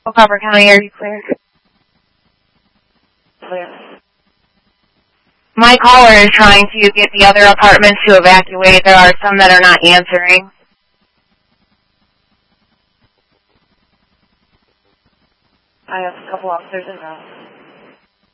Copper County, are you clear? Clear. My caller is trying to get the other apartments to evacuate. There are some that are not answering. I have a couple officers in route.